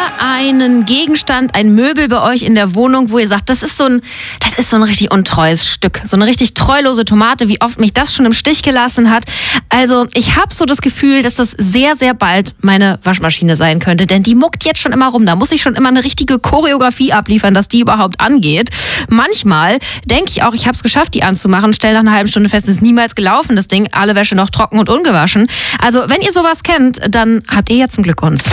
einen Gegenstand, ein Möbel bei euch in der Wohnung, wo ihr sagt, das ist so ein richtig untreues Stück, so eine richtig treulose Tomate, wie oft mich das schon im Stich gelassen hat. Also ich habe so das Gefühl, dass das sehr, sehr bald meine Waschmaschine sein könnte, denn die muckt jetzt schon immer rum. Da muss ich schon immer eine richtige Choreografie abliefern, dass die überhaupt angeht. Manchmal denke ich auch, ich habe es geschafft, die anzumachen, stelle nach einer halben Stunde fest, es ist niemals gelaufen, das Ding, alle Wäsche noch trocken und ungewaschen. Also wenn ihr sowas kennt, dann habt ihr jetzt zum Glück uns.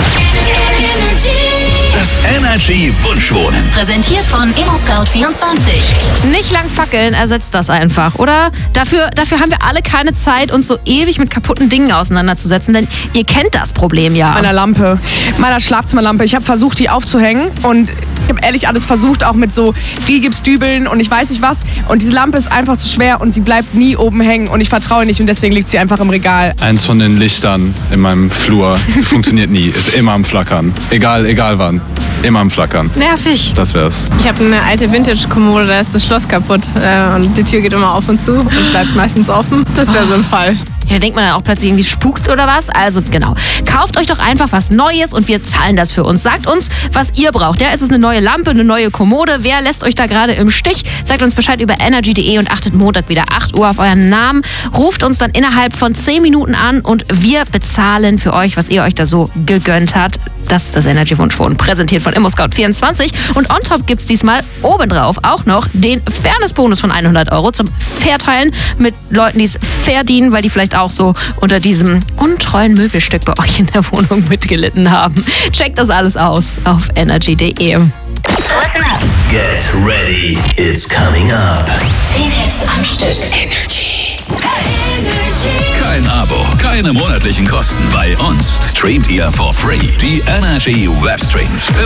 Das Energy Wunschwohnen. Präsentiert von ImmoScout24. Nicht lang fackeln, ersetzt das einfach, oder? Dafür haben wir alle keine Zeit, uns so ewig mit kaputten Dingen auseinanderzusetzen, denn ihr kennt das Problem ja. Meiner Schlafzimmerlampe. Ich habe versucht, die aufzuhängen und ich habe ehrlich alles versucht, auch mit so Rigipsdübeln und ich weiß nicht was. Und diese Lampe ist einfach zu schwer und sie bleibt nie oben hängen und ich vertraue nicht und deswegen liegt sie einfach im Regal. Eins von den Lichtern in meinem Flur funktioniert nie, ist immer am Flackern. Egal wann. Immer am Flackern. Nervig. Das wär's. Ich habe eine alte Vintage-Kommode, da ist das Schloss kaputt und die Tür geht immer auf und zu und bleibt meistens offen. Das wäre so ein Fall. Ja, denkt man dann auch plötzlich irgendwie spukt oder was? Also genau. Kauft euch doch einfach was Neues und wir zahlen das für uns. Sagt uns, was ihr braucht. Ja, ist es eine neue Lampe, eine neue Kommode? Wer lässt euch da gerade im Stich? Sagt uns Bescheid über energy.de und achtet Montag wieder 8 Uhr auf euren Namen. Ruft uns dann innerhalb von 10 Minuten an und wir bezahlen für euch, was ihr euch da so gegönnt habt. Das ist das Energy-Wunschwohnen, präsentiert von ImmoScout24. Und on top gibt's diesmal obendrauf auch noch den Fairness-Bonus von 100 € zum Verteilen mit Leuten, die es verdienen, weil die vielleicht auch so unter diesem untreuen Möbelstück bei euch in der Wohnung mitgelitten haben. Checkt das alles aus auf energy.de. Listen up. Get ready, it's coming up. 10 Hits am Stück. Kein Abo, keine monatlichen Kosten bei uns. Streamt ihr for free die Energy Webstreams.